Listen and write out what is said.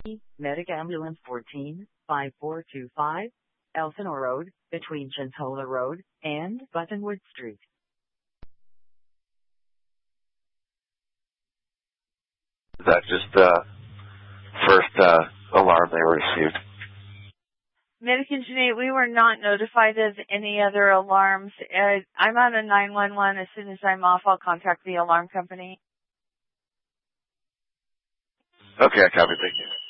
Medic Ambulance 145425, Elsinore Road, between Chintola Road and Buttonwood Street. Is that just the first alarm they received? Medic Engineer, we were not notified of any other alarms. I'm on a 911. As soon as I'm off, I'll contact the alarm company. Okay, I copy. Thank you.